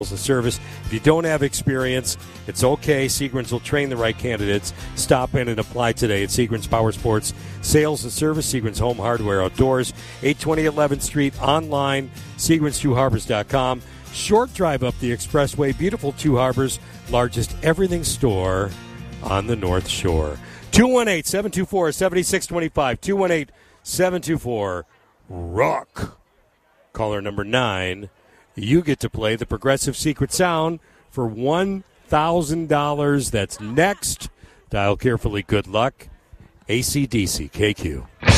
The service. If you don't have experience, it's okay. Seagrams will train the right candidates. Stop in and apply today at Seagrams Power Sports Sales and Service. Seagrams Home Hardware Outdoors, 820 11th Street, online, SeagramsTwoHarbors.com. Short drive up the expressway. Beautiful Two Harbors, largest everything store on the North Shore. 218-724-7625. 218-724-ROCK. Caller number 9. You get to play the Progressive Secret Sound for $1,000. That's next. Dial carefully. Good luck. AC/DC KQ.